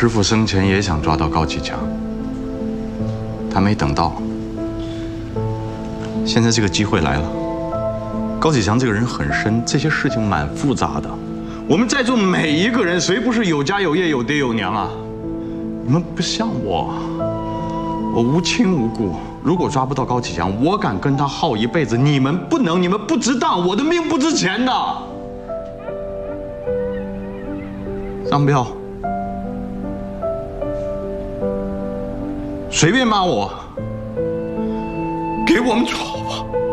师傅生前也想抓到高启强，他没等到。现在这个机会来了。高启强这个人很深，这些事情蛮复杂的。我们在座每一个人，谁不是有家有业、有爹有娘啊？你们不像我，我无亲无故。如果抓不到高启强，我敢跟他耗一辈子。你们不能，你们不值当，我的命不值钱的。张彪，随便骂我，给我们走吧。